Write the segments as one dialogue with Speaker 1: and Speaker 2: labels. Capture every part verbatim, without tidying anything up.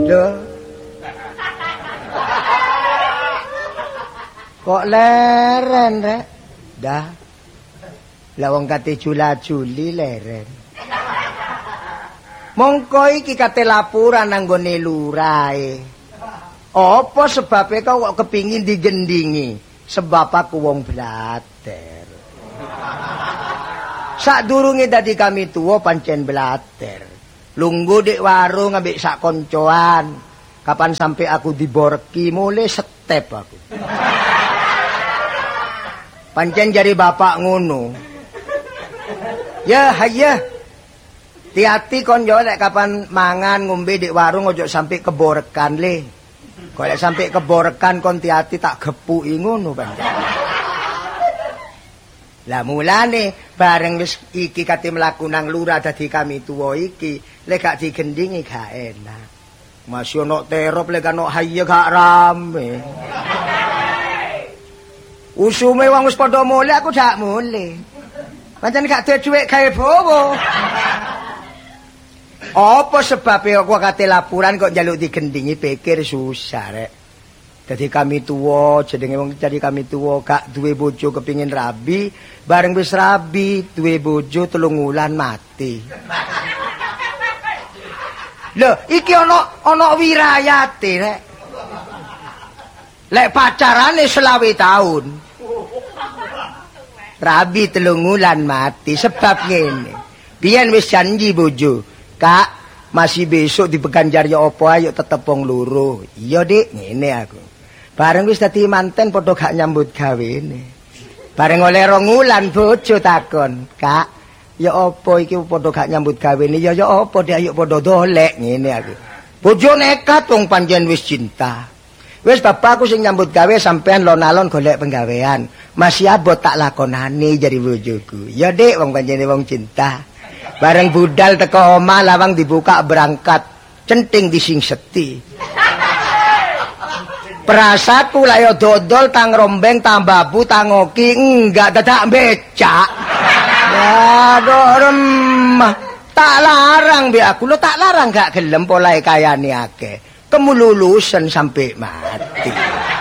Speaker 1: Lho. Kok leren, Rek? Dah. Lah wong kate jula-juli leren. Mongko iki kate laporan nang gone lurahe. Apa sebabe kok kepingin digendingi? Sebab aku wong blater. Sadurunge dadi kami tuwa pancen blater. Lungguh dik warung ambek sak koncoan. Kapan sampai aku diborki mulai step aku. Pancen jari bapak ngono. Ya, hayya. Hati-hati kon yo lek kapan mangan ngombe dik warung ojo sampai keborekan le. Kok lek sampai keborekan kon hati-hati tak gepuki ngono pancen. Lah mulane bareng wis iki kate mlaku nang lurah dadi kami tuwa iki, lek gak digendingi gak enak. Masih ono terop lek ono hayya gak rame. Usume wong wis padha mulih aku gak mulih. Pancen gak duwe dhuwit gawe bowo. Apa sebabnya aku kate laporan kok njaluk digendingi pikir susah rek. Jadi kami tuwa jenenge wong jadi kami tuwa gak duwe bojo kepingin rabi, bareng wis rabi duwe bojo telung wulan mati. Lho, iki ana ana wirayate rek. Lek pacarane selawe tahun. Rabi telung wulan mati sebab ngene. Biyen wis janji bojo, Kak, masih besok dipegan jari apa ayo tetep wong loro. Iya, Dik, ngene aku. Bareng wis dadi manten padha gak nyambut gawene. Bareng oleh rong wulan bojo takon, "Kak, ya apa iki padha gak nyambut gawene? Ya ya apa Dik ayo padha dolek." Ngene aku. Bojo nekat wong pancen wis cinta. Wis bapakku sing nyambut gawe sampean lon-alon golek penggawean. Masih abot tak lakonane jari bojoku. Ya Dik wong pancene wong cinta. Bareng budal teko omah lawang dibuka berangkat. Centing disengseti. Perasaku layo dodol tang rombeng tambabu tangoki enggak dadak becak. Ya dorem tak larang bi aku lo tak larang gak gelem polahe kayane akeh. Kemululusan sampai mati.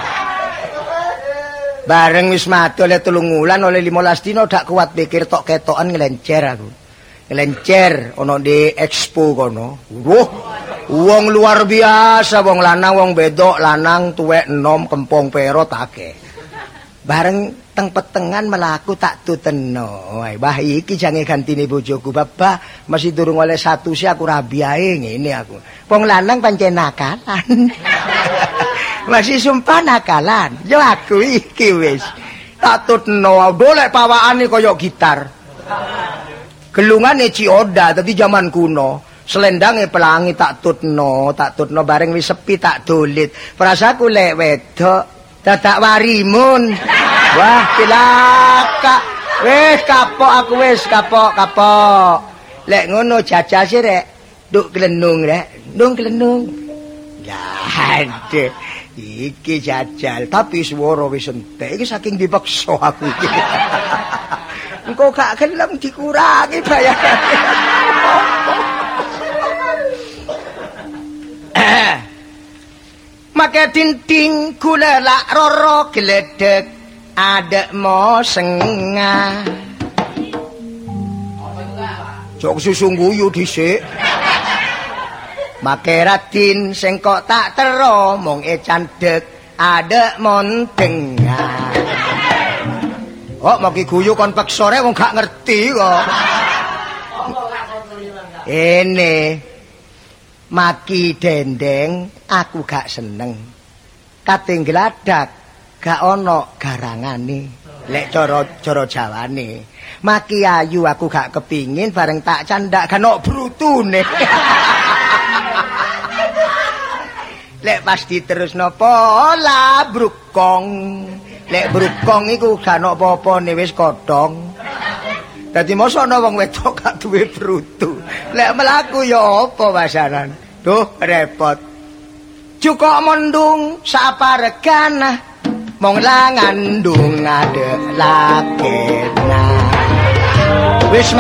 Speaker 1: Bareng wis mati oleh telung wulan oleh limolas dino dak kuat pikir tok ketokan ngelencer aku. Ngelencer ono di expo kono. Wuh. Wong luar biasa, wong lanang, wong bedok, lanang, tuwek, enom, kempong, perot, akeh. Bareng teng petengan melaku tak tuteno. Wah iki jange gantine bojoku, Bapak. Masih durung oleh satu sih aku rabi ae ngene aku. Wong lanang pancen nakalan. Masih sumpah nakalan. Yo aku iki wis. Tak tuteno, dolek pawakane kaya gitar. Gelungane Cioda dadi zaman kuno. Selendange pelangi tak tutno, tak tutno bareng wis sepi tak dolit. Perasaku lek wedok dadak warimun. Wah, cilaka. Wis kapok aku wis kapok, kapok. Lek ngono jajase rek, nduk glenung rek, ndung glenung. Ya, aduh. Iki jajal, tapi swara wis entek. Iki saking dipaksa aku iki. Engko gak gelem dikurangi bayarane. Maka dinding gula lak roro geledek adek mo sengah. Jok susu guyu dhisik. Make radin sing kok tak tero mung e candek adek montengah. Kok maki guyu kon peksa rek wong gak ngerti kok. Ene maki dendeng aku gak seneng. Kating gladak gak ono garangane. Lek cara-cara Jawane. Maki ayu aku gak kepingin bareng tak candak gak ono brutune. Lek pas diterusno pola brukong. Lek brukong iku gak ono apa-apane wis kodhong. Dadi mosok ana wong wedok gak duwe brutu. Lek mlaku ya apa wasaran? Duh repot. Cukok mendung saparegana mong langandung adek lakena. Wis